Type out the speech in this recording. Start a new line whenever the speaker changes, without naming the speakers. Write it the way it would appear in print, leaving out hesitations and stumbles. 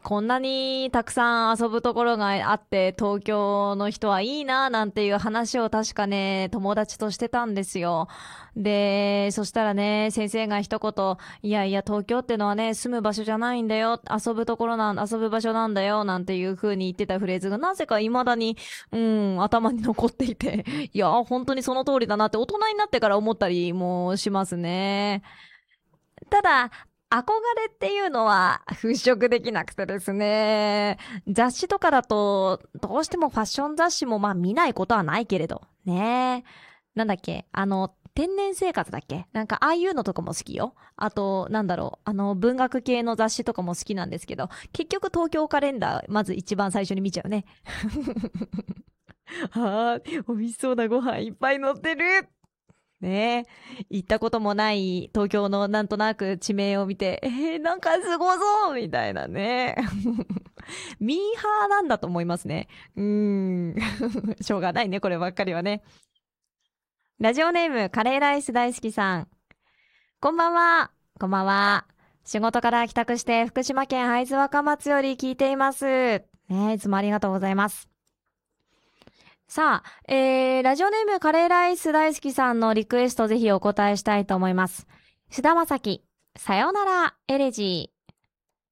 こんなにたくさん遊ぶところがあって、東京の人はいいな、なんていう話を確かね、友達としてたんですよ。で、そしたらね、先生が一言、いやいや、東京ってのはね、住む場所じゃないんだよ、遊ぶ場所なんだよ、なんていう風に言ってたフレーズが、なぜか未だに、頭に残っていて、いや、本当にその通りだなって大人になってから思ったりもしますね。ただ、憧れっていうのは払拭できなくてですね。雑誌とかだと、どうしてもファッション雑誌もまあ見ないことはないけれど。ね。なんだっけ天然生活だっけなんかああいうのとかも好きよ。あと、なんだろう。文学系の雑誌とかも好きなんですけど、結局東京カレンダー、まず一番最初に見ちゃうね。はあ、美味しそうなご飯いっぱい載ってるねえ、行ったこともない東京のなんとなく地名を見て、なんかすごそうみたいなね。ミーハーなんだと思いますね。しょうがないね、こればっかりはね。ラジオネーム、カレーライス大好きさん。こんばんは。こんばんは。仕事から帰宅して福島県会津若松より聞いています。ね、いつもありがとうございます。さあ、ラジオネームカレーライス大好きさんのリクエストぜひお答えしたいと思います。菅田将暉、さよならエレジ